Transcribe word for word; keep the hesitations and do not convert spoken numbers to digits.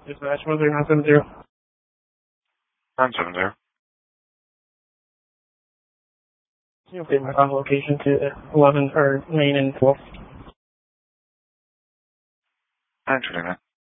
Dispatch one zero nine seven zero. nine seven zero. Can you update my on location to eleven or Main and twelve? nine twenty-nine.